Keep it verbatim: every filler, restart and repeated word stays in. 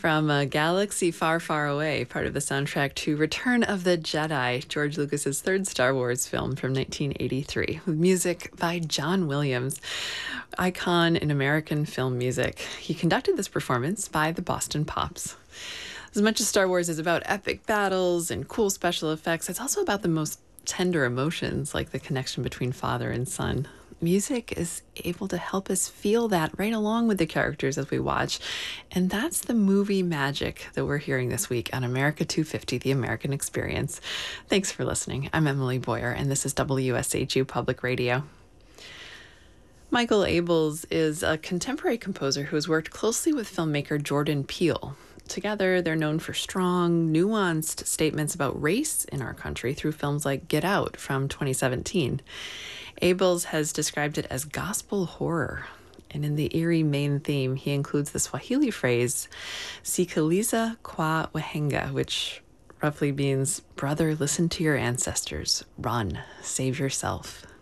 From a galaxy far, far away, part of the soundtrack to Return of the Jedi, George Lucas's third Star Wars film from nineteen eighty-three, with music by John Williams, icon in American film music. He conducted this performance by the Boston Pops. As much as Star Wars is about epic battles and cool special effects, it's also about the most tender emotions, like the connection between father and son. Music is able to help us feel that right along with the characters as we watch. And that's the movie magic that we're hearing this week on America two fifty, The American Experience. Thanks for listening. I'm Emily Boyer, and this is W S H U Public Radio. Michael Abels is a contemporary composer who has worked closely with filmmaker Jordan Peele. Together, they're known for strong, nuanced statements about race in our country through films like Get Out from twenty seventeen. Abels has described it as gospel horror. And in the eerie main theme, he includes the Swahili phrase, Sikiliza kwa Wahenga, which roughly means, brother, listen to your ancestors. Run. Save yourself.